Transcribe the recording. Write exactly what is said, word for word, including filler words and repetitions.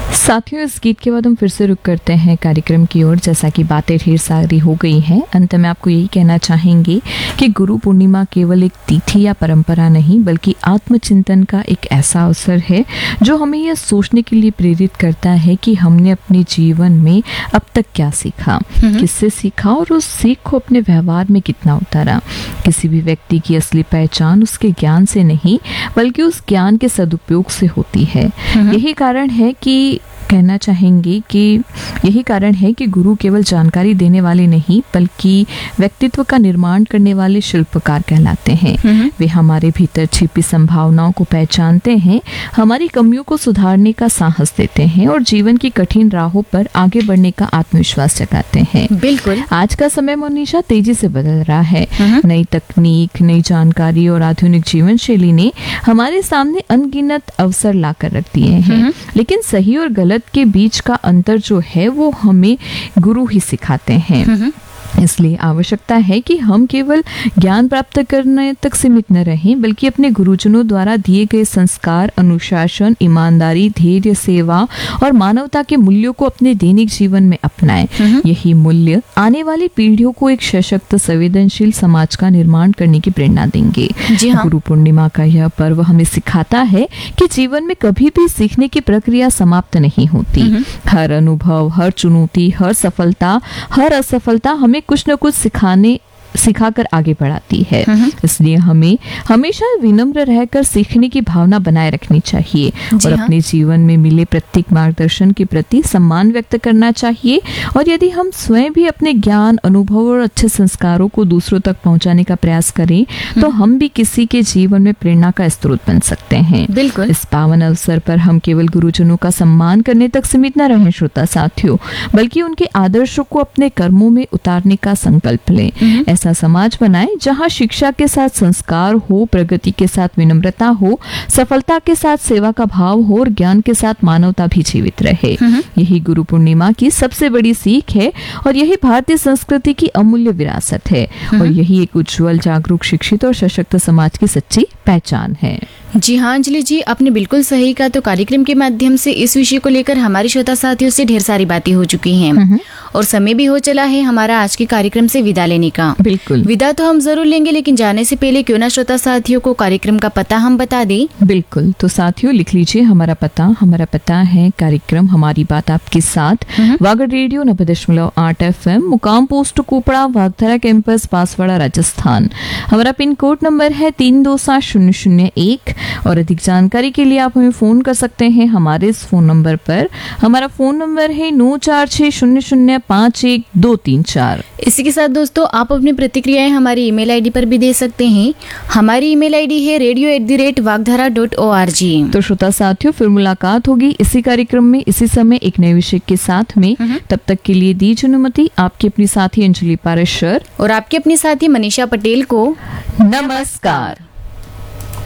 साथियों, इस गीत के बाद हम फिर से रुक करते हैं कार्यक्रम की ओर। जैसा कि बातें ढेर सारी हो गई हैं, अंत में आपको यही कहना चाहेंगे कि गुरु पूर्णिमा केवल एक तिथि या परंपरा नहीं बल्कि आत्मचिंतन का एक ऐसा अवसर है जो हमें यह सोचने के लिए प्रेरित करता है कि हमने अपने जीवन में अब तक क्या सीखा, किससे सीखा और उस सीख को अपने व्यवहार में कितना उतारा। किसी भी व्यक्ति की असली पहचान उसके ज्ञान से नहीं बल्कि उस ज्ञान के सदुपयोग से होती है। यही कारण है कि कहना चाहेंगे कि यही कारण है कि गुरु केवल जानकारी देने वाले नहीं बल्कि व्यक्तित्व का निर्माण करने वाले शिल्पकार कहलाते हैं। वे हमारे भीतर छिपी संभावनाओं को पहचानते हैं, हमारी कमियों को सुधारने का साहस देते हैं और जीवन की कठिन राहों पर आगे बढ़ने का आत्मविश्वास जगाते हैं। बिल्कुल। आज का समय मोनिशा तेजी से बदल रहा है। नई तकनीक, नई जानकारी और आधुनिक जीवन शैली ने हमारे सामने अनगिनत अवसर लाकर रख दिए हैं, लेकिन सही और गलत के बीच का अंतर जो है वो हमें गुरु ही सिखाते हैं। इसलिए आवश्यकता है कि हम केवल ज्ञान प्राप्त करने तक सीमित न रहें बल्कि अपने गुरुजनों द्वारा दिए गए संस्कार, अनुशासन, ईमानदारी, धैर्य, सेवा और मानवता के मूल्यों को अपने दैनिक जीवन में अपनाएं। यही मूल्य आने वाली पीढ़ियों को एक सशक्त, संवेदनशील समाज का निर्माण करने की प्रेरणा देंगे। जी हाँ। गुरु पूर्णिमा का यह पर्व हमें सिखाता है कि जीवन में कभी भी सीखने की प्रक्रिया समाप्त नहीं होती। हर अनुभव, हर चुनौती, हर सफलता, हर असफलता हमें कुछ न कुछ सिखाने सिखाकर आगे बढ़ाती है। इसलिए हमें हमेशा विनम्र रहकर सीखने की भावना बनाए रखनी चाहिए और हाँ। अपने जीवन में मिले प्रत्येक मार्गदर्शन के प्रति सम्मान व्यक्त करना चाहिए। और यदि हम स्वयं भी अपने ज्ञान, अनुभव और अच्छे संस्कारों को दूसरों तक पहुंचाने का प्रयास करें तो हम भी किसी के जीवन में प्रेरणा का स्रोत बन सकते हैं। बिल्कुल। इस पावन अवसर पर हम केवल गुरुजनों का सम्मान करने तक सीमित न रहें श्रोता साथियों, बल्कि उनके आदर्शों को अपने कर्मों में उतारने का संकल्प लें। ऐसा समाज बनाएं जहां शिक्षा के साथ संस्कार हो, प्रगति के साथ विनम्रता हो, सफलता के साथ सेवा का भाव हो और ज्ञान के साथ मानवता भी जीवित रहे। यही गुरु पूर्णिमा की सबसे बड़ी सीख है और यही भारतीय संस्कृति की अमूल्य विरासत है और यही एक उज्जवल, जागरूक, शिक्षित और सशक्त समाज की सच्ची पहचान है। जी हाँ अंजलि जी, आपने बिल्कुल सही कहा। तो कार्यक्रम के माध्यम से इस विषय को लेकर हमारे श्रोता साथियों से ढेर सारी बातें हो चुकी हैं और समय भी हो चला है हमारा आज के कार्यक्रम से विदा लेने का। बिल्कुल। विदा तो हम जरूर लेंगे, लेकिन जाने से पहले क्यों ना श्रोता साथियों को कार्यक्रम का पता हम बता दें। बिल्कुल। तो साथियों लिख लीजिए हमारा पता। हमारा पता है कार्यक्रम हमारी बात आपके साथ, वागड़ रेडियो नब्बे दशमलव आठ एफ एम, मुकाम पोस्ट कुपड़ा, वागधरा कैंपस, बांसवाड़ा, राजस्थान। हमारा पिन कोड नंबर है तीन दो सात शून्य शून्य एक और अधिक जानकारी के लिए आप हमें फोन कर सकते हैं हमारे इस फोन नंबर पर। हमारा फोन नंबर है नौ चार छह शून्य शून्य पाँच एक दो तीन चार। इसी के साथ दोस्तों आप अपनी प्रतिक्रियाएं हमारी ईमेल आईडी पर भी दे सकते हैं। हमारी ईमेल आईडी है radio at the rate वागधारा dot O R G. तो श्रोता साथियों फिर मुलाकात होगी इसी कार्यक्रम में इसी समय एक नए विषय के साथ में। तब तक के लिए दीजिए अनुमति आपकी अपनी साथी अंजलि पारेशर और आपकी अपनी साथी मनीषा पटेल को। नमस्कार।